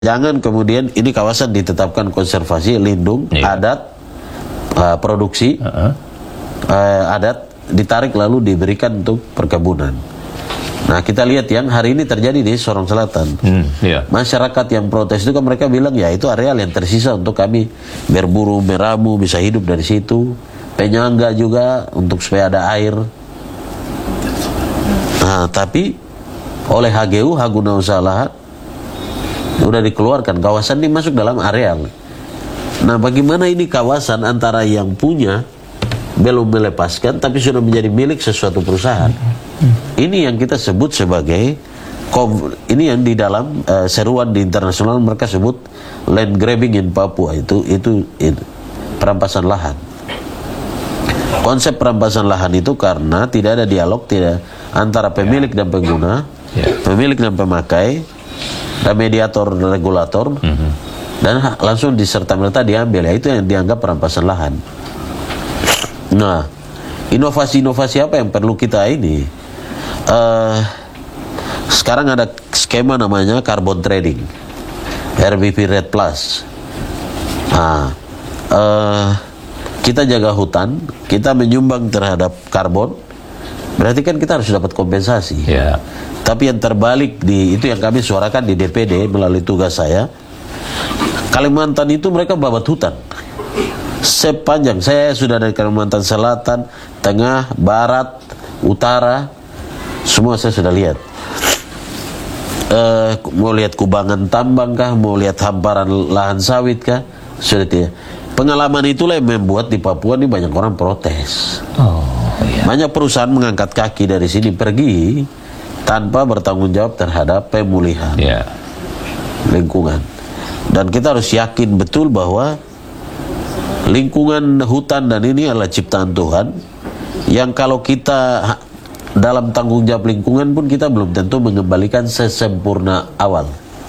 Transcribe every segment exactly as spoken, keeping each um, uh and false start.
Jangan kemudian ini kawasan ditetapkan konservasi, lindung, yeah. adat, uh, produksi, uh-huh. uh, adat, ditarik lalu diberikan untuk perkebunan. Nah, kita lihat yang hari ini terjadi di Sorong Selatan. Hmm, yeah. Masyarakat yang protes itu kan mereka bilang, ya itu areal yang tersisa untuk kami berburu, meramu, bisa hidup dari situ. Penyangga juga untuk supaya ada air. Nah, tapi oleh H G U, Hak Guna Usaha Lahan, sudah dikeluarkan kawasan ini masuk dalam areal. Nah, bagaimana ini kawasan antara yang punya belum melepaskan tapi sudah menjadi milik sesuatu perusahaan? Ini yang kita sebut sebagai ini yang di dalam uh, seruan di internasional mereka sebut land grabbing in Papua. Itu itu, itu perampasan lahan. Konsep perampasan lahan itu karena tidak ada dialog tidak antara pemilik dan pengguna, pemilik dan pemakai, dan mediator regulator, mm-hmm. dan langsung diserta-merta diambil. Ya, itu yang dianggap perampasan lahan. Nah, inovasi-inovasi apa yang perlu kita ini? Uh, sekarang ada skema namanya carbon trading, R B P Red Plus. Nah, uh, kita jaga hutan, kita menyumbang terhadap karbon, berarti kan kita harus dapat kompensasi. Yeah. Tapi yang terbalik di itu yang kami suarakan di D P D melalui tugas saya, Kalimantan itu mereka babat hutan sepanjang. Saya sudah dari Kalimantan Selatan, Tengah, Barat, Utara, semua saya sudah lihat. Uh, mau lihat kubangan tambang kah, mau lihat hamparan lahan sawit kah, sudah tidak. Pengalaman itulah yang membuat di Papua ini banyak orang protes. Oh, iya. Banyak perusahaan mengangkat kaki dari sini pergi tanpa bertanggung jawab terhadap pemulihan yeah. lingkungan. Dan kita harus yakin betul bahwa lingkungan hutan dan ini adalah ciptaan Tuhan, yang kalau kita dalam tanggung jawab lingkungan pun kita belum tentu mengembalikan sesempurna awal.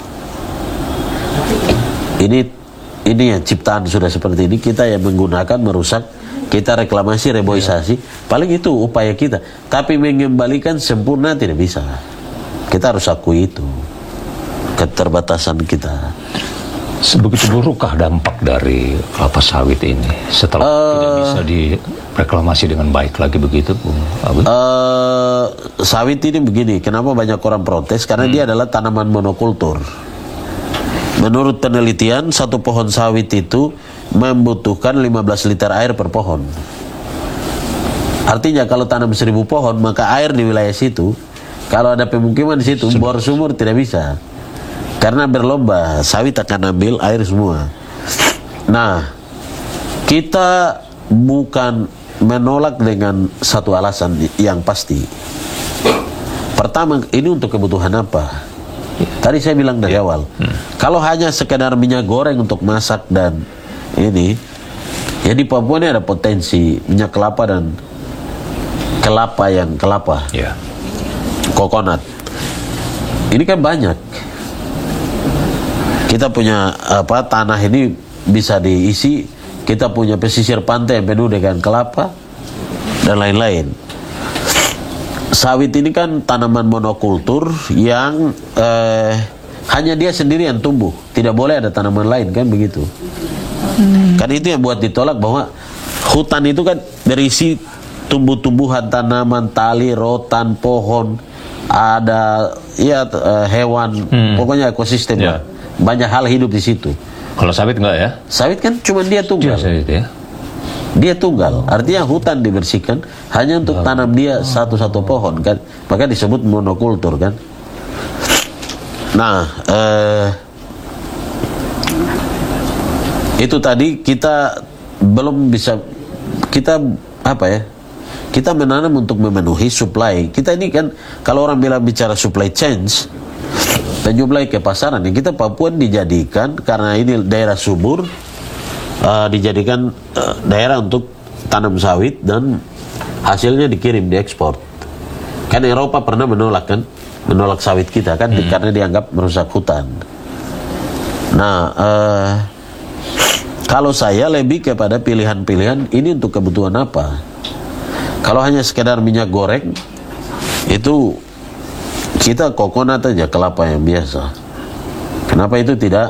Ini ini ya ciptaan sudah seperti ini, kita yang menggunakan merusak, kita reklamasi, reboisasi, paling itu upaya kita. Tapi mengembalikan sempurna tidak bisa. Kita harus akui itu keterbatasan kita. Sebegitu burukkah dampak dari kelapa sawit ini setelah uh, tidak bisa direklamasi dengan baik lagi begitu, Bung Agun? Uh, sawit ini begini, kenapa banyak orang protes? Karena hmm. dia adalah tanaman monokultur. Menurut penelitian, satu pohon sawit itu membutuhkan lima belas liter air per pohon. Artinya kalau tanam seribu pohon, maka air di wilayah situ, kalau ada pemukiman di situ, bor sumur tidak bisa. Karena berlomba, sawit akan ambil air semua. Nah, kita bukan menolak dengan satu alasan yang pasti. Pertama, ini untuk kebutuhan apa? Tadi saya bilang dari awal, hmm. kalau hanya sekedar minyak goreng untuk masak dan ini, ya di Papua ini ada potensi minyak kelapa dan kelapa yang kelapa, yeah. kokonat. Ini kan banyak. Kita punya apa tanah ini bisa diisi, kita punya pesisir pantai yang penuh dengan kelapa dan lain-lain. Sawit ini kan tanaman monokultur yang eh, hanya dia sendiri yang tumbuh, tidak boleh ada tanaman lain, kan begitu. Hmm. Kan itu yang buat ditolak, bahwa hutan itu kan berisi tumbuh-tumbuhan, tanaman, tali, rotan, pohon, ada ya eh, hewan, hmm. pokoknya ekosistem. Yeah. Banyak hal hidup di situ. Kalau sawit enggak ya? Sawit kan cuma dia tunggal. Dia, sawit, ya? dia tunggal. Artinya hutan dibersihkan hanya untuk oh. tanam dia satu-satu pohon kan. Maka disebut monokultur kan. Nah, eh, itu tadi kita belum bisa, kita apa ya? Kita menanam untuk memenuhi supply. Kita ini kan kalau orang bilang bicara supply chains, penyuplai ke pasaran, yang kita Papua dijadikan karena ini daerah subur, uh, dijadikan uh, daerah untuk tanam sawit dan hasilnya dikirim, diekspor. Kan Eropa pernah menolak kan, menolak sawit kita kan, hmm. karena dianggap merusak hutan. Nah, uh, kalau saya lebih kepada pilihan-pilihan ini untuk kebutuhan apa? Kalau hanya sekedar minyak goreng, itu kita kokonat aja, kelapa yang biasa. Kenapa itu tidak